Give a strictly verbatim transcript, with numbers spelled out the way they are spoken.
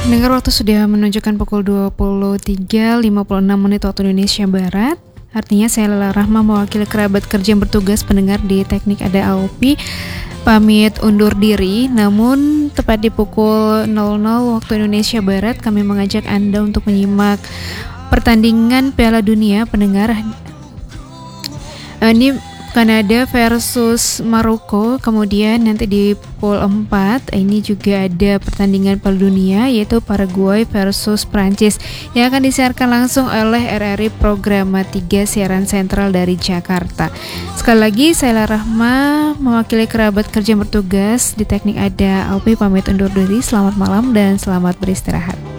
Pendengar, waktu sudah menunjukkan pukul dua puluh tiga lewat lima puluh enam menit waktu Indonesia Barat. Artinya saya Lela Rahma mewakili kerabat kerja yang bertugas pendengar di Teknik Ada A O P pamit undur diri. Namun tepat di pukul nol nol waktu Indonesia Barat kami mengajak Anda untuk menyimak pertandingan Piala Dunia pendengar. Ini Kanada versus Maroko, kemudian nanti di pool empat ini juga ada pertandingan Piala Dunia yaitu Paraguay versus Prancis yang akan disiarkan langsung oleh R R I Programa tiga siaran sentral dari Jakarta. Sekali lagi saya Lela Rahma mewakili kerabat kerja yang bertugas di Teknik Ada A O P pamit undur diri. Selamat malam dan selamat beristirahat.